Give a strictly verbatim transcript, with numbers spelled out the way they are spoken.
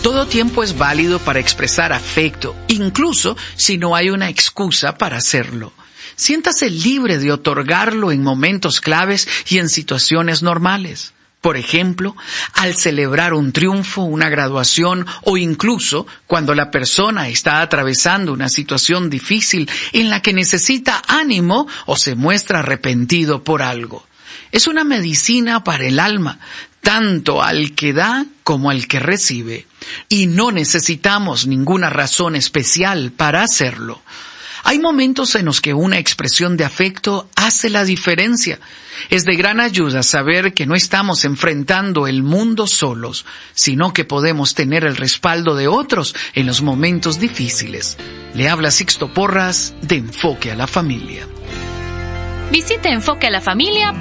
Todo tiempo es válido para expresar afecto, incluso si no hay una excusa para hacerlo. Siéntase libre de otorgarlo en momentos claves y en situaciones normales. Por ejemplo, al celebrar un triunfo, una graduación o incluso cuando la persona está atravesando una situación difícil en la que necesita ánimo o se muestra arrepentido por algo. Es una medicina para el alma, tanto al que da como al que recibe, y no necesitamos ninguna razón especial para hacerlo. Hay momentos en los que una expresión de afecto hace la diferencia. Es de gran ayuda saber que no estamos enfrentando el mundo solos, sino que podemos tener el respaldo de otros en los momentos difíciles. Le habla Sixto Porras de Enfoque a la Familia. Visite enfoque a la familia